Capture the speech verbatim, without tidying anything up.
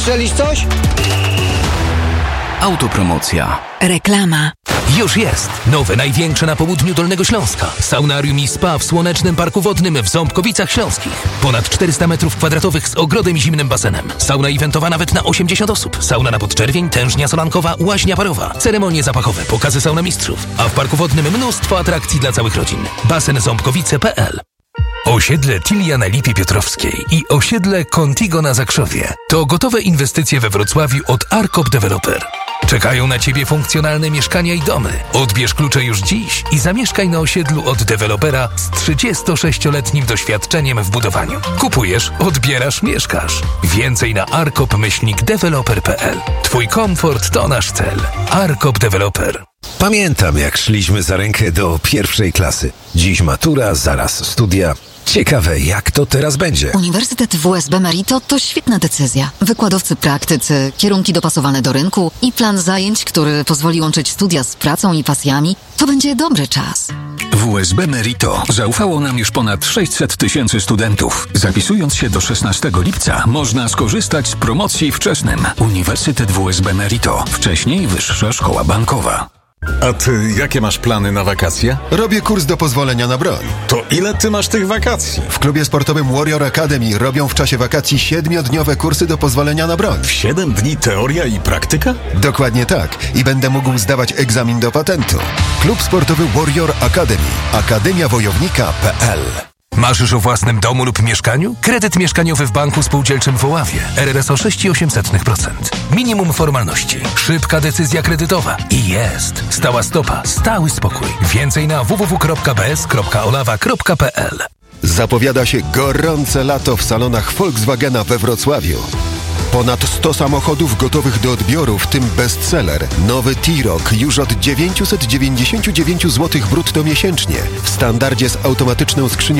Strzelisz coś? Autopromocja. Reklama. Już jest! Nowe, największe na południu Dolnego Śląska. Saunarium i spa w Słonecznym Parku Wodnym w Ząbkowicach Śląskich. Ponad czterysta metrów kwadratowych z ogrodem i zimnym basenem. Sauna eventowa nawet na osiemdziesiąt osób. Sauna na podczerwień, tężnia solankowa, łaźnia parowa. Ceremonie zapachowe, pokazy sauna mistrzów. A w Parku Wodnym mnóstwo atrakcji dla całych rodzin. Basen ząbkowice kropka p l. Osiedle Tilia na Lipie Piotrowskiej i osiedle Contigo na Zakrzowie to gotowe inwestycje we Wrocławiu od Arkop Developer. Czekają na Ciebie funkcjonalne mieszkania i domy. Odbierz klucze już dziś i zamieszkaj na osiedlu od dewelopera z trzydziestosześcioletnim doświadczeniem w budowaniu. Kupujesz, odbierasz, mieszkasz. Więcej na arkop myślnik developer kropka p l. Twój komfort to nasz cel. Arkop Developer. Pamiętam, jak szliśmy za rękę do pierwszej klasy. Dziś matura, zaraz studia. Ciekawe, jak to teraz będzie. Uniwersytet W S B Merito to świetna decyzja. Wykładowcy praktycy, kierunki dopasowane do rynku i plan zajęć, który pozwoli łączyć studia z pracą i pasjami, to będzie dobry czas. W S B Merito zaufało nam już ponad sześćset tysięcy studentów. Zapisując się do szesnastego lipca można skorzystać z promocji wczesnym. Uniwersytet W S B Merito. Wcześniej Wyższa Szkoła Bankowa. A ty jakie masz plany na wakacje? Robię kurs do pozwolenia na broń. To ile ty masz tych wakacji? W klubie sportowym Warrior Academy robią w czasie wakacji siedmiodniowe kursy do pozwolenia na broń. W siedem dni teoria i praktyka? Dokładnie tak. I będę mógł zdawać egzamin do patentu. Klub sportowy Warrior Academy. akademia wojownika kropka p l. Marzysz o własnym domu lub mieszkaniu? Kredyt mieszkaniowy w Banku Spółdzielczym w Oławie. R R S o sześć przecinek osiem procent. Minimum formalności. Szybka decyzja kredytowa. I jest. Stała stopa. Stały spokój. Więcej na w w w kropka b s kropka olawa kropka p l. Zapowiada się gorące lato w salonach Volkswagena we Wrocławiu. Ponad sto samochodów gotowych do odbioru, w tym bestseller. Nowy T-Roc już od dziewięćset dziewięćdziesiąt dziewięć złotych brutto miesięcznie. W standardzie z automatyczną skrzynią